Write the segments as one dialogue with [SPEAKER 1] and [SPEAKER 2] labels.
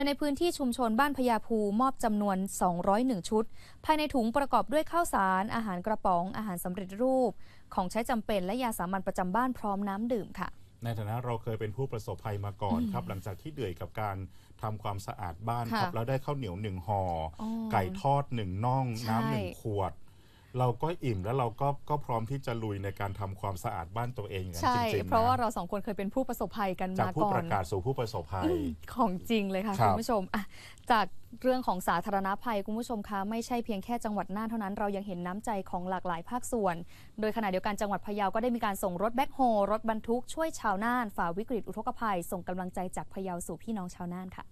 [SPEAKER 1] ในพื้นที่ชุมชนบ้านพญาภูมอบจำนวน201ชุดภายในถุงประกอบด้วยข้าวสารอาหารกระป๋องอาหารสำเร็จรูปของใช้จำเป็นและยาสามัญประจำบ้านพร้อมน้ำดื่มค่ะ
[SPEAKER 2] ในฐานะเราเคยเป็นผู้ประสบภัยมาก่อนครับหลังจากที่เหนื่อยกับการทำความสะอาดบ้านครับแล้วได้ข้าวเหนียว1ห่อไก่ทอด1น่องน้ำ1ขวดเราก็อิ่มแล้วเราก็พร้อมที่จะลุยในการทำความสะอาดบ้านตัวเองอย่างจริงๆ
[SPEAKER 1] เพราะว่าเราสองคนเคยเป็นผู้ประสบภัยกันมาก่อนจาก
[SPEAKER 2] ผู้ประกาศสู่ผู้ประสบภัย
[SPEAKER 1] ของจริงเลยค่ะคุณผู้ชมจากเรื่องของสาธารณภัยคุณผู้ชมคะไม่ใช่เพียงแค่จังหวัดน่านเท่านั้นเรายังเห็นน้ำใจของหลากหลายภาคส่วนโดยขณะเดียวกันจังหวัดพะเยาก็ได้มีการส่งรถแบ็คโฮรถบรรทุกช่วยชาวน่านฝ่าวิกฤตอุทกภัยส่งกำลังใจจากพะเยาสู่พี่น้องชาวน่านค่ะ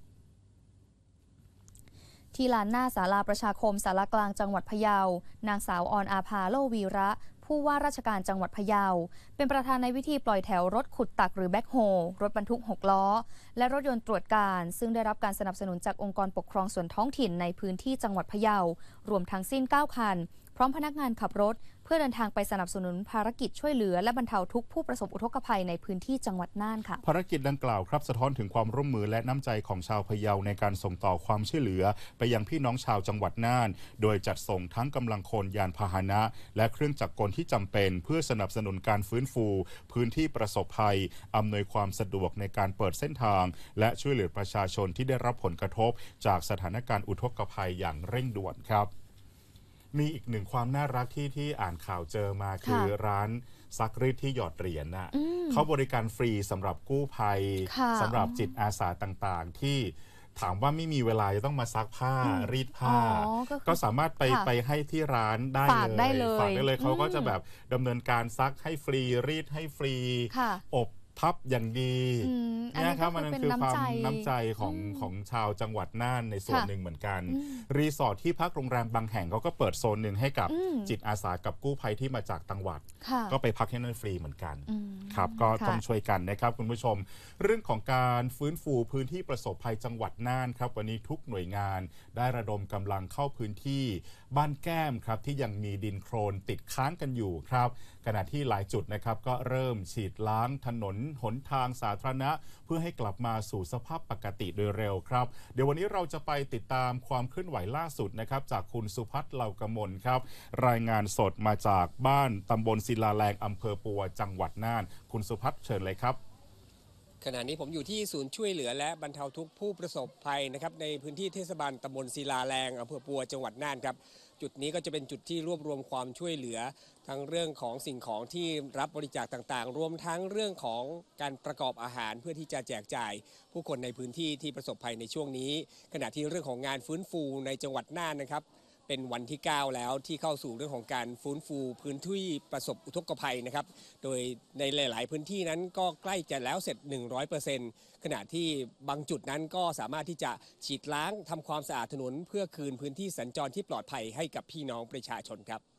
[SPEAKER 1] ที่ลานหน้าศาลาประชาคมศาลากลางจังหวัดพะเยานางสาวออนอาภาโลวีระผู้ว่าราชการจังหวัดพะเยาเป็นประธานในพิธีปล่อยแถวรถขุดตักหรือแบ็คโฮรถบรรทุก6ล้อและรถยนต์ตรวจการซึ่งได้รับการสนับสนุนจากองค์กรปกครองส่วนท้องถิ่นในพื้นที่จังหวัดพะเยารวมทั้งสิ้น9คันพร้อมพนักงานขับรถเพื่อเดินทางไปสนับสนุนภารกิจช่วยเหลือและบรรเทาทุกข์ผู้ประสบอุทกภัยในพื้นที่จังหวัดน่านค่ะ
[SPEAKER 2] ภารกิจดังกล่าวครับสะท้อนถึงความร่วมมือและน้ำใจของชาวพะเยาในการส่งต่อความช่วยเหลือไปยังพี่น้องชาวจังหวัดน่านโดยจัดส่งทั้งกำลังคนยานพาหนะและเครื่องจักรกลที่จำเป็นเพื่อสนับสนุนการฟื้นฟูพื้นที่ประสบภัยอำนวยความสะดวกในการเปิดเส้นทางและช่วยเหลือประชาชนที่ได้รับผลกระทบจากสถานการณ์อุทกภัยอย่างเร่งด่วนครับมีอีกหนึ่งความน่ารักที่อ่านข่าวเจอมาคือร้านซักรีดที่หยอดเหรียญน่ะเขาบริการฟรีสำหรับกู้ภัยสำหรับจิตอาสาต่างๆที่ถามว่าไม่มีเวลาจะต้องมาซักผ้ารีดผ้าก็สามารถไปให้ที่ร้านได้เลยฝากได้เลยเขาก็จะแบบดำเนินการซักให้ฟรีรีดให้ฟรีอบพับอย่างดีเนี่ยครับมันคือความน้ำใจของชาวจังหวัดน่านในส่วนหนึ่งเหมือนกันรีสอร์ทที่พักโรงแรมบางแห่งเขาก็เปิดโซนหนึ่งให้กับจิตอาสากับกู้ภัยที่มาจากจังหวัดก็ไปพักที่นั่นฟรีเหมือนกันครับก็ต้องช่วยกันนะครับคุณผู้ชมเรื่องของการฟื้นฟูพื้นที่ประสบภัยจังหวัดน่านครับวันนี้ทุกหน่วยงานได้ระดมกำลังเข้าพื้นที่บ้านแก้มครับที่ยังมีดินโคลนติดค้างกันอยู่ครับขณะที่หลายจุดนะครับก็เริ่มฉีดล้างถนนหนทางสาธารณะเพื่อให้กลับมาสู่สภาพปกติโดยเร็วครับเดี๋ยววันนี้เราจะไปติดตามความเคลื่อนไหวล่าสุดนะครับจากคุณสุพัฒน์เหล่ากมลครับรายงานสดมาจากบ้านตำบลศิลาแรงอำเภอปัวจังหวัดน่านคุณสุพัฒน์เชิญเลยครับ
[SPEAKER 3] ขณะนี้ผมอยู่ที่ศูนย์ช่วยเหลือและบรรเทาทุกข์ผู้ประสบภัยนะครับในพื้นที่เทศบาลตำบลศิลาแรงอำเภอปัวจังหวัดน่านครับจุดนี้ก็จะเป็นจุดที่รวบรวมความช่วยเหลือทั้งเรื่องของสิ่งของที่รับบริจาคต่างๆรวมทั้งเรื่องของการประกอบอาหารเพื่อที่จะแจกจ่ายผู้คนในพื้นที่ที่ประสบภัยในช่วงนี้ขณะที่เรื่องของงานฟื้นฟูในจังหวัดน่านนะครับเป็นวันที่9แล้วที่เข้าสู่เรื่องของการฟื้นฟูพื้นที่ประสบอุทกภัยนะครับโดยในหลายๆพื้นที่นั้นก็ใกล้จะแล้วเสร็จ 100% ขณะที่บางจุดนั้นก็สามารถที่จะฉีดล้างทำความสะอาดถนนเพื่อคืนพื้นที่สัญจรที่ปลอดภัยให้กับพี่น้องประชาชนครับ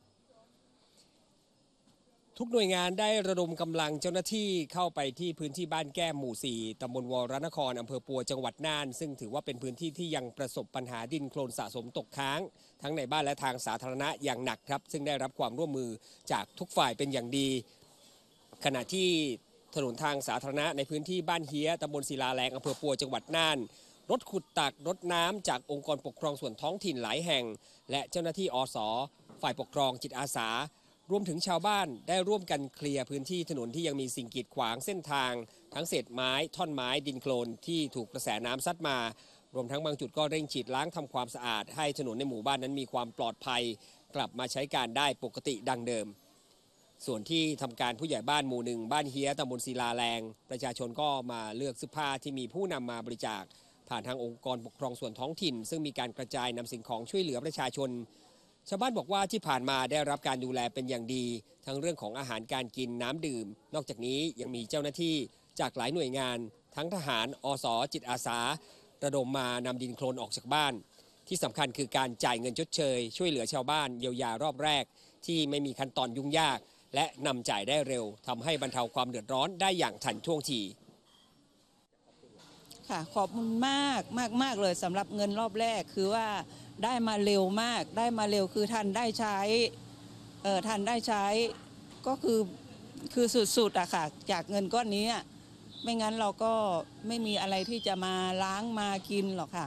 [SPEAKER 3] ทุกหน่วยงานได้ระดมกำลังเจ้าหน้าที่เข้าไปที่พื้นที่บ้านแก้มหมู่4ตำบลวรนครอำเภอปัวจังหวัดน่านซึ่งถือว่าเป็นพื้นที่ที่ยังประสบปัญหาดินโคลนสะสมตกค้างทั้งในบ้านและทางสาธารณะอย่างหนักครับซึ่งได้รับความร่วมมือจากทุกฝ่ายเป็นอย่างดีขณะที่ถนนทางสาธารณะในพื้นที่บ้านเฮียตำบลศิลาแรงอำเภอปัวจังหวัดน่านรถขุดตักรถน้ำจากองค์กรปกครองส่วนท้องถิ่นหลายแห่งและเจ้าหน้าที่อส.ฝ่ายปกครองจิตอาสารวมถึงชาวบ้านได้ร่วมกันเคลียร์พื้นที่ถนนที่ยังมีสิ่งกีดขวางเส้นทางทั้งเศษไม้ท่อนไม้ดินโคลนที่ถูกกระแสน้ำซัดมารวมทั้งบางจุดก็เร่งฉีดล้างทำความสะอาดให้ถนนในหมู่บ้านนั้นมีความปลอดภัยกลับมาใช้การได้ปกติดังเดิมส่วนที่ทำการผู้ใหญ่บ้านหมู่1บ้านเฮียตำบลศิลาแรงประชาชนก็มาเลือกเสื้อผ้าที่มีผู้นำมาบริจาคผ่านทางองค์กรปกครองส่วนท้องถิ่นซึ่งมีการกระจายนำสิ่งของช่วยเหลือประชาชนชาวบ้านบอกว่าที่ผ่านมาได้รับการดูแลเป็นอย่างดีทั้งเรื่องของอาหารการกินน้ำดื่มนอกจากนี้ยังมีเจ้าหน้าที่จากหลายหน่วยงานทั้งทหารอส.จิตอาสาระดมมานำดินโคลนออกจากบ้านที่สำคัญคือการจ่ายเงินชดเชยช่วยเหลือชาวบ้านเยียวยารอบแรกที่ไม่มีขั้นตอนยุ่งยากและนำจ่ายได้เร็วทำให้บรรเทาความเดือดร้อนได้อย่างทันท่วงที
[SPEAKER 4] ค่ะขอบคุณมากเลยสำหรับเงินรอบแรกคือว่าได้มาเร็วมากได้มาเร็วคือทันได้ใช้ก็คือสุดๆอะค่ะจากเงินก้อนนี้ไม่งั้นเราก็ไม่มีอะไรที่จะมาล้างมากินหรอกค่ะ